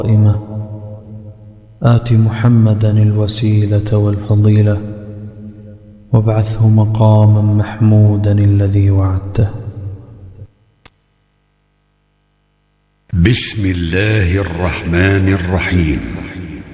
آت محمدا الوسيلة والفضيلة وابعثه مقاما محمودا الذي وعدته. بسم الله الرحمن الرحيم.